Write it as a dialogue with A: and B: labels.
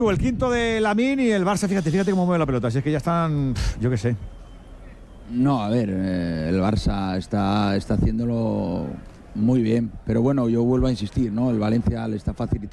A: El quinto de Lamine y el Barça, fíjate cómo mueve la pelota. Así es que ya están, yo qué sé.
B: No, a ver, el Barça está haciéndolo muy bien. Pero bueno, yo vuelvo a insistir, ¿no? El Valencia le está facilitando